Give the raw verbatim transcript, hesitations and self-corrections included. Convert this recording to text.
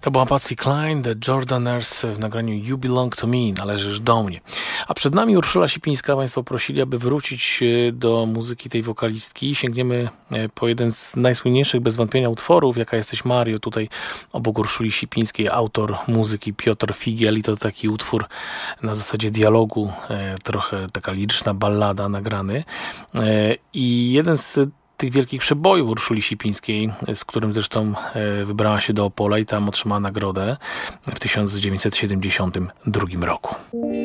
To była Patsy Cline, The Jordaners w nagraniu You Belong to Me, należysz do mnie. A przed nami Urszula Sipińska. Państwo prosili, aby wrócić do muzyki tej wokalistki. Sięgniemy po jeden z najsłynniejszych bez wątpienia utworów, Jaka jesteś Mario. Tutaj obok Urszuli Sipińskiej autor muzyki Piotr Figiel i to taki utwór na zasadzie dialogu, trochę taka liryczna ballada nagrany. I jeden z tych wielkich przebojów Urszuli Sipińskiej, z którym zresztą wybrała się do Opola i tam otrzymała nagrodę w tysiąc dziewięćset siedemdziesiątym drugim roku.